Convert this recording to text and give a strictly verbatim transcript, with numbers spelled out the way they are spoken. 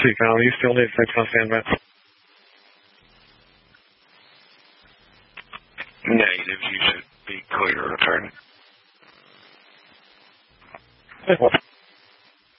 Sweet pal, you still need six on standby? Negative, you should be clear to return. Okay.